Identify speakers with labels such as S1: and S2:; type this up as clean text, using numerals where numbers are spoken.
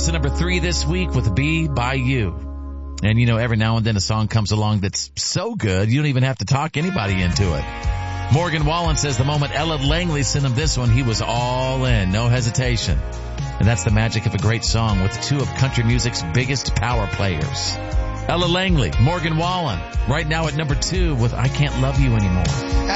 S1: to number 3 this week with Be By You. And you know, every now and then a song comes along that's so good, you don't even have to talk anybody into it. Morgan Wallen says the moment Ella Langley sent him this one, he was all in, no hesitation. And that's the magic of a great song with 2 of country music's biggest power players. Ella Langley, Morgan Wallen, right now at number 2 with I Can't Love You Anymore.